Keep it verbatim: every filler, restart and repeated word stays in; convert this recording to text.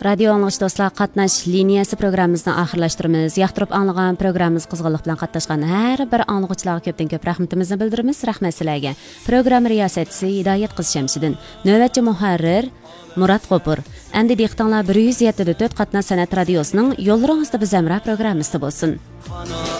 Radio anlaş dostlar, qatnaş liniyasi programımızdan axırlaşdırımız. Yaxtırıp anlagan programımız qızğınlıq bilan qatnaşqan hər bir anlıqçılarga köpdən köp rəhmətimizni bildirimiz. Rəhmət sizlərə. Proqram riyasətçisi Hidayət qız Şəmsiddin, növbətçi muharrir Murat Qopur. Əndi diqqətinizlər bir yüz yeddi nöqtə dörd qatnaş sənət radiosunun yollarınızda biz əmrə proqramımızda bolsun.